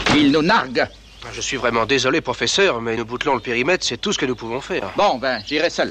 Il nous nargue. Je suis vraiment désolé, professeur, mais nous bouclons le périmètre, c'est tout ce que nous pouvons faire. Bon, j'irai seul.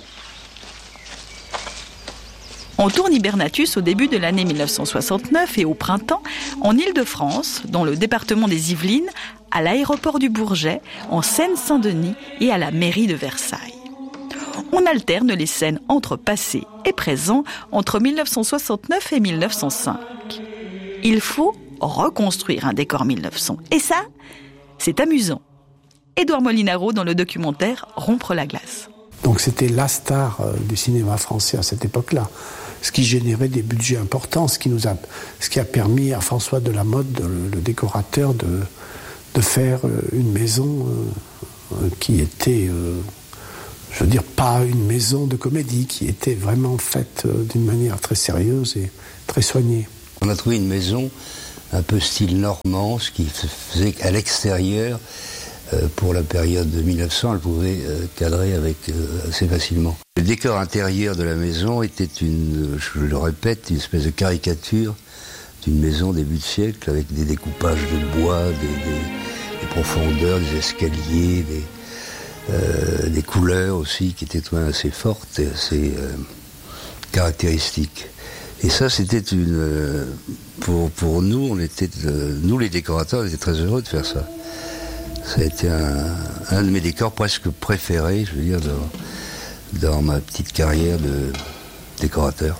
On tourne Hibernatus au début de l'année 1969 et au printemps, en Île-de-France, dans le département des Yvelines, à l'aéroport du Bourget, en Seine-Saint-Denis et à la mairie de Versailles. On alterne les scènes entre passé et présent entre 1969 et 1905. Il faut reconstruire un décor 1900. Et ça, c'est amusant. Édouard Molinaro dans le documentaire Rompre la glace. Donc c'était la star du cinéma français à cette époque-là. Ce qui générait des budgets importants, ce qui a permis à François Delamotte, le décorateur, de faire une maison qui était, je veux dire, pas une maison de comédie, qui était vraiment faite d'une manière très sérieuse et très soignée. On a trouvé une maison un peu style normand, ce qui faisait qu'à l'extérieur, pour la période de 1900, elle pouvait cadrer assez facilement. Le décor intérieur de la maison était je le répète, une espèce de caricature d'une maison début de siècle, avec des découpages de bois, des profondeurs, des escaliers, des couleurs aussi qui étaient assez fortes et assez caractéristiques. Et ça, c'était pour nous, nous les décorateurs, on était très heureux de faire ça. Ça a été un de mes décors presque préférés, je veux dire, dans ma petite carrière de décorateur.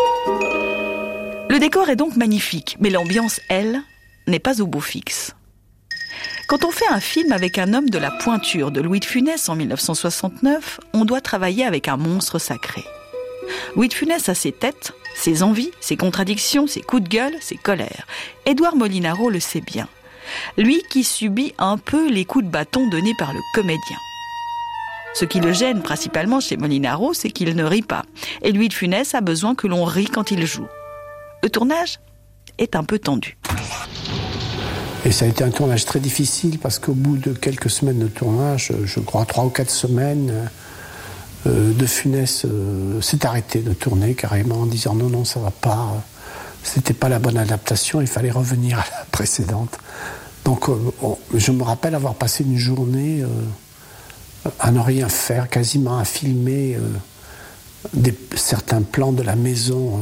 Le décor est donc magnifique, mais l'ambiance, elle, n'est pas au beau fixe. Quand on fait un film avec un homme de la pointure de Louis de Funès en 1969, on doit travailler avec un monstre sacré. Louis de Funès a ses têtes, ses envies, ses contradictions, ses coups de gueule, ses colères. Édouard Molinaro le sait bien. Lui qui subit un peu les coups de bâton donnés par le comédien. Ce qui le gêne principalement chez Molinaro, c'est qu'il ne rit pas. Et Louis de Funès a besoin que l'on rie quand il joue. Le tournage est un peu tendu. Et ça a été un tournage très difficile parce qu'au bout de quelques semaines de tournage, je crois 3 ou 4 semaines, De Funès s'est arrêté de tourner carrément en disant non, ça va pas. C'était pas la bonne adaptation, il fallait revenir à la précédente. Donc je me rappelle avoir passé une journée à ne rien faire, quasiment à filmer certains plans de la maison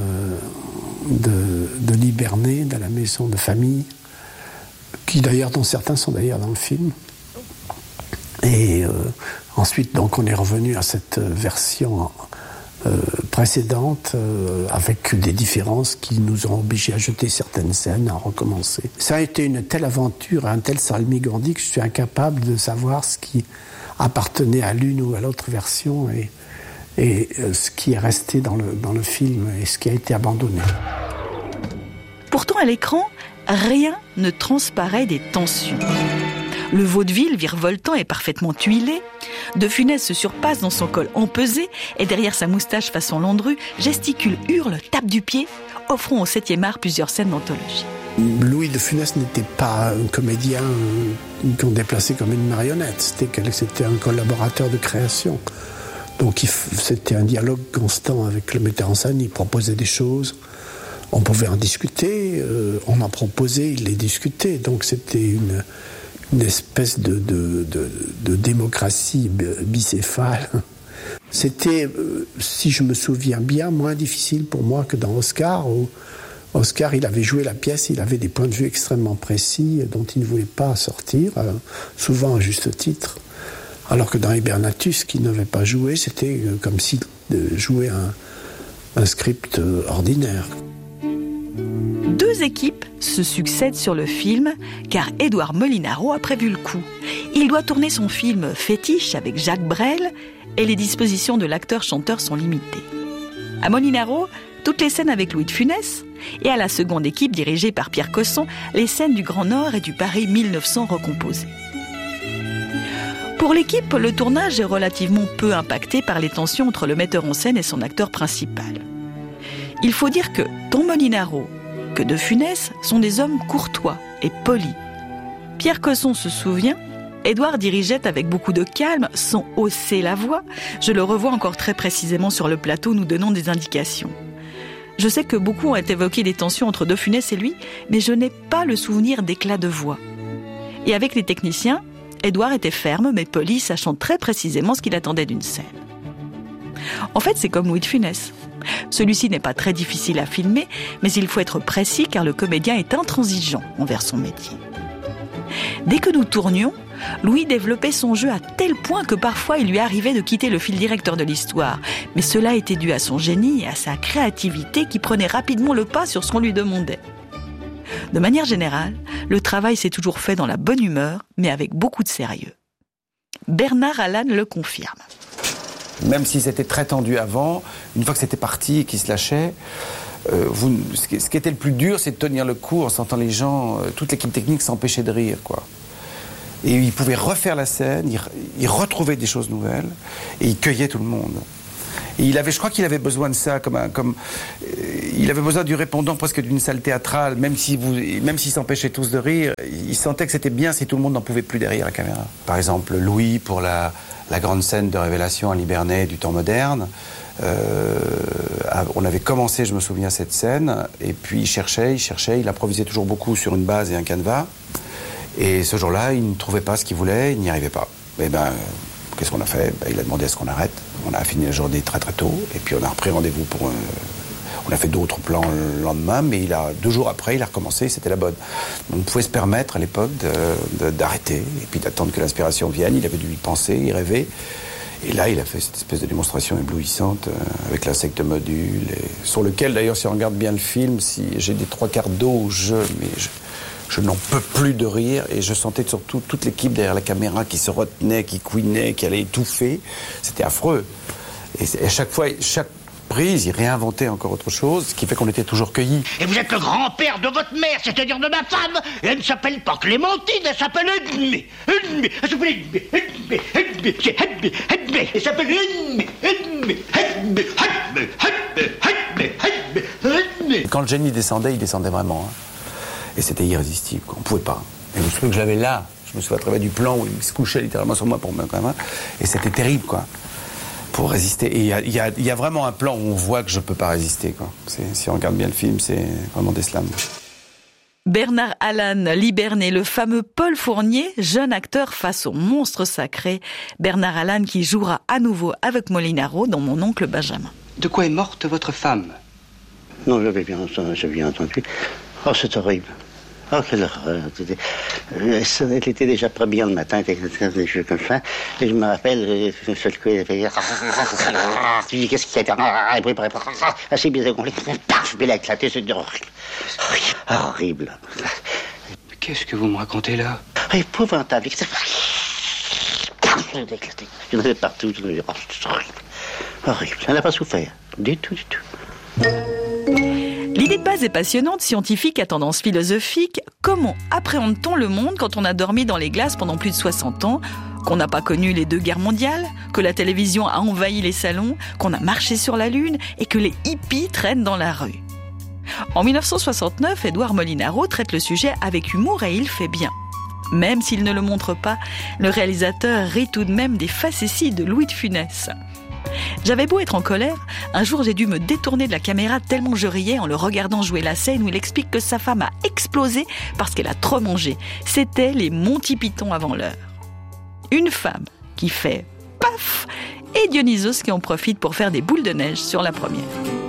de Libernais, de la maison de famille, dont certains sont d'ailleurs dans le film. Et ensuite, donc, on est revenu à cette version précédente avec des différences qui nous ont obligés à jeter certaines scènes, à recommencer. Ça a été une telle aventure, un tel salmigondis que je suis incapable de savoir ce qui appartenait à l'une ou à l'autre version et ce qui est resté dans le film et ce qui a été abandonné. Pourtant, à l'écran, rien ne transparaît des tensions. Le vaudeville, virevoltant et parfaitement huilé, De Funès se surpasse dans son col empesé et derrière sa moustache façon Landru, gesticule, hurle, tape du pied, offrant au 7e art plusieurs scènes d'anthologie. Louis de Funès n'était pas un comédien qu'on déplaçait comme une marionnette, c'était un collaborateur de création. Donc c'était un dialogue constant avec le metteur en scène, il proposait des choses, on pouvait en discuter, on en proposait, il les discutait, donc c'était une espèce de démocratie bicéphale. C'était, si je me souviens bien, moins difficile pour moi que dans Oscar, où Oscar, il avait joué la pièce, il avait des points de vue extrêmement précis dont il ne voulait pas sortir, souvent à juste titre. Alors que dans Hibernatus, qu'il n'avait pas joué, c'était comme s'il jouait un script ordinaire. 2 équipes se succèdent sur le film, car Édouard Molinaro a prévu le coup. Il doit tourner son film Fétiche avec Jacques Brel, et les dispositions de l'acteur-chanteur sont limitées. À Molinaro, toutes les scènes avec Louis de Funès, et à la seconde équipe dirigée par Pierre Cosson, les scènes du Grand Nord et du Paris 1900 recomposées. Pour l'équipe, le tournage est relativement peu impacté par les tensions entre le metteur en scène et son acteur principal. Il faut dire que tant Molinaro que De Funès sont des hommes courtois et polis. Pierre Cosson se souvient, Édouard dirigeait avec beaucoup de calme, sans hausser la voix. Je le revois encore très précisément sur le plateau, nous donnant des indications. Je sais que beaucoup ont évoqué des tensions entre De Funès et lui, mais je n'ai pas le souvenir d'éclat de voix. Et avec les techniciens, Édouard était ferme mais poli, sachant très précisément ce qu'il attendait d'une scène. En fait, c'est comme Louis de Funès. Celui-ci n'est pas très difficile à filmer, mais il faut être précis car le comédien est intransigeant envers son métier. Dès que nous tournions, Louis développait son jeu à tel point que parfois il lui arrivait de quitter le fil directeur de l'histoire. Mais cela était dû à son génie et à sa créativité qui prenait rapidement le pas sur ce qu'on lui demandait. De manière générale, le travail s'est toujours fait dans la bonne humeur, mais avec beaucoup de sérieux. Bernard Allan le confirme. Même si c'était très tendu avant, une fois que c'était parti et qu'il se lâchait, ce qui était le plus dur, c'est de tenir le coup en sentant les gens, toute l'équipe technique s'empêcher de rire, quoi. Et il pouvait refaire la scène, il retrouvait des choses nouvelles, et il cueillait tout le monde. Et je crois qu'il avait besoin de ça, il avait besoin du répondant presque d'une salle théâtrale, même s'ils s'empêchaient tous de rire, il sentait que c'était bien si tout le monde n'en pouvait plus derrière la caméra. Par exemple, Louis, pour la grande scène de révélation à Libernais du temps moderne, on avait commencé, je me souviens, cette scène, et puis il cherchait, il improvisait toujours beaucoup sur une base et un canevas, et ce jour-là, il ne trouvait pas ce qu'il voulait, il n'y arrivait pas. Et qu'est-ce qu'on a fait ? Il a demandé à ce qu'on arrête. On a fini la journée très très tôt, et puis on a repris rendez-vous on a fait d'autres plans le lendemain, mais 2 jours après, il a recommencé, c'était la bonne. Donc, on pouvait se permettre à l'époque d'arrêter, et puis d'attendre que l'inspiration vienne. Il avait dû y penser, y rêver. Et là, il a fait cette espèce de démonstration éblouissante avec l'insecte module, sur lequel, d'ailleurs, si on regarde bien le film, si j'ai des 3/4 d'eau au jeu, mais je n'en peux plus de rire, et je sentais surtout toute l'équipe derrière la caméra qui se retenait, qui couinait, qui allait étouffer. C'était affreux. Et à chaque fois, chaque prise, il réinventait encore autre chose, ce qui fait qu'on était toujours cueillis. Et vous êtes le grand-père de votre mère, c'est-à-dire de ma femme. Et elle ne s'appelle pas Clémentine, elle s'appelle Edmé. Elle s'appelle Edmé. Elle s'appelle Edmé. Quand le génie descendait, il descendait vraiment. Et c'était irrésistible, on ne pouvait pas. Et je me souviens que je l'avais là, je me souviens à travers du plan où il se couchait littéralement sur moi pour me quand même. Et c'était terrible, quoi, pour résister. Et il y a vraiment un plan où on voit que je ne peux pas résister, quoi. Si on regarde bien le film, c'est vraiment des slams. Bernard Allan Libernais, le fameux Paul Fournier, jeune acteur face au monstre sacré. Bernard Allan qui jouera à nouveau avec Molinaro dans Mon oncle Benjamin. De quoi est morte votre femme ? Non, j'avais bien entendu. Oh, c'est horrible. Oh, quelle horreur. Elle était déjà pas bien le matin, des choses comme ça. Et je me rappelle, seul coup, elle fait... Tu dis, qu'est-ce qu'il y a? Assez bien gonflé. Paf, elle a éclaté, c'est horrible. Horrible. Qu'est-ce que vous me racontez là? Épouvantable. Elle a éclaté. Il y en avait partout. Horrible. Elle n'a pas souffert. Du tout. L'idée de base est passionnante, scientifique, à tendance philosophique. Comment appréhende-t-on le monde quand on a dormi dans les glaces pendant plus de 60 ans, qu'on n'a pas connu les 2 guerres mondiales, que la télévision a envahi les salons, qu'on a marché sur la Lune et que les hippies traînent dans la rue? En 1969, Édouard Molinaro traite le sujet avec humour et il fait bien. Même s'il ne le montre pas, le réalisateur rit tout de même des facéties de Louis de Funès. J'avais beau être en colère, un jour j'ai dû me détourner de la caméra tellement je riais en le regardant jouer la scène où il explique que sa femme a explosé parce qu'elle a trop mangé. C'était les Monty Python avant l'heure. Une femme qui fait paf et Dionysos qui en profite pour faire des boules de neige sur la première.